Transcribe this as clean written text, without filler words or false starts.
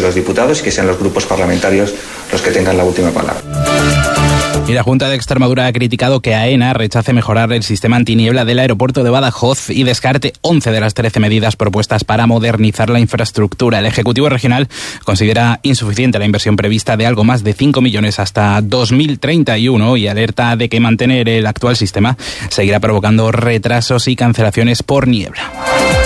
los diputados y que sean los grupos parlamentarios los que tengan la última palabra. Y la Junta de Extremadura ha criticado que AENA rechace mejorar el sistema antiniebla del aeropuerto de Badajoz y descarte 11 de las 13 medidas propuestas para modernizar la infraestructura. El Ejecutivo Regional considera insuficiente la inversión prevista de algo más de 5 millones hasta 2031 y alerta de que mantener el actual sistema seguirá provocando retrasos y cancelaciones por niebla.